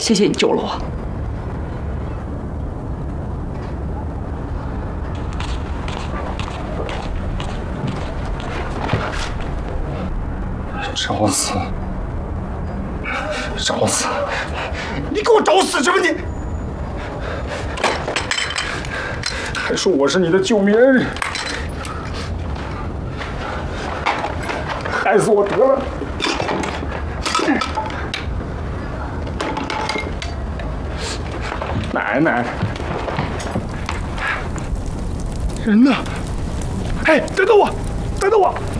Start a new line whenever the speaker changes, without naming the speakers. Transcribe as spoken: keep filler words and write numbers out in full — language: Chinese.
谢谢你救了我。
找死！找死！你给我找死去吧你！还说我是你的救命恩人，害死我得了！奶奶，人呢？哎，等等我，等等我！